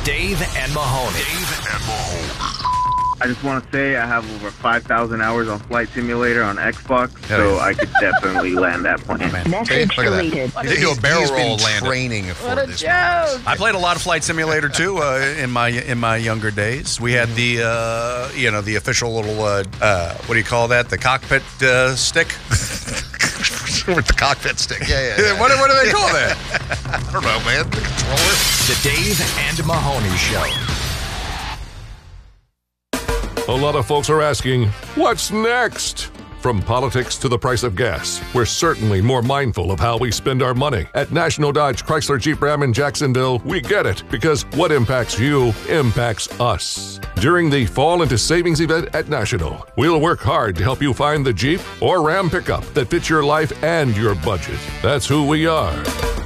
Dave and Mahoney. Dave and Mahoney. I just want to say I have over 5,000 hours on Flight Simulator on Xbox, so I could definitely land that plane. Oh, message deleted. They do a barrel roll landing. Training for What a this. joke! I played a lot of Flight Simulator too in my younger days. We had the the official little what do you call that? The cockpit stick. With the cockpit stick. Yeah. What do they call that? I don't know, man. The controller. The Dave and Mahoney Show. A lot of folks are asking, what's next? From politics to the price of gas, we're certainly more mindful of how we spend our money. At National Dodge Chrysler Jeep Ram in Jacksonville, we get it, because what impacts you impacts us. During the Fall into Savings event at National, we'll work hard to help you find the Jeep or Ram pickup that fits your life and your budget. That's who we are.